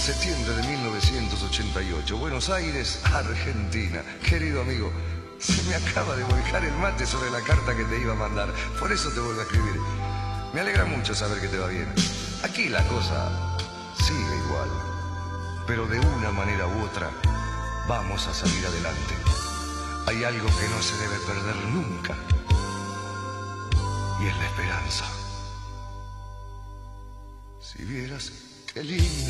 Septiembre de 1988, Buenos Aires, Argentina. Querido amigo, se me acaba de volcar el mate sobre la carta que te iba a mandar. Por eso te vuelvo a escribir. Me alegra mucho saber que te va bien. Aquí la cosa sigue igual, pero de una manera u otra vamos a salir adelante. Hay algo que no se debe perder nunca, y es la esperanza. Si vieras qué lindo